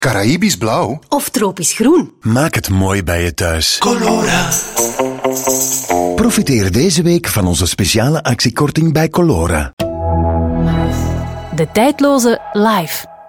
Caraïbisch blauw? Of tropisch groen? Maak het mooi bij je thuis. Colora. Profiteer deze week van onze speciale actiekorting bij Colora. De tijdloze Live.